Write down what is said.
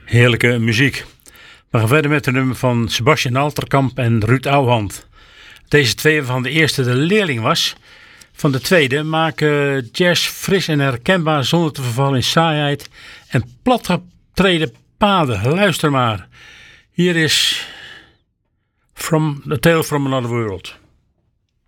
Heerlijke muziek. We gaan verder met een nummer van Sebastian Alterkamp en Ruud Ouwehand. Deze twee, waarvan de eerste de leerling was van de tweede, maken jazz fris en herkenbaar zonder te vervallen in saaiheid en platgetreden paden. Luister maar. Hier is A Tale from Another World.